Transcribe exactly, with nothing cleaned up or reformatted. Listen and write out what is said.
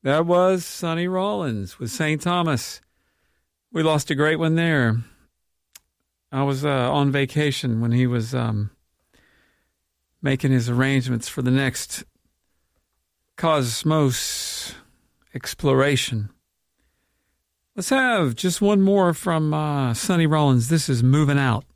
That was Sonny Rollins with Saint Thomas. We lost a great one there. I was uh, on vacation when he was um, making his arrangements for the next Cosmos exploration. Let's have just one more from uh, Sonny Rollins. This is Moving Out.